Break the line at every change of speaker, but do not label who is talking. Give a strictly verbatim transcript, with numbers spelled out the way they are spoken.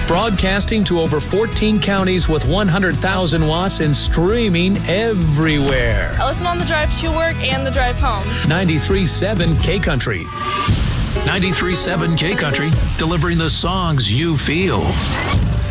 Broadcasting to over fourteen counties with one hundred thousand watts and streaming everywhere.
I listen on the drive to work and the drive home.
ninety-three point seven K Country.
ninety-three point seven K Country, delivering the songs you feel.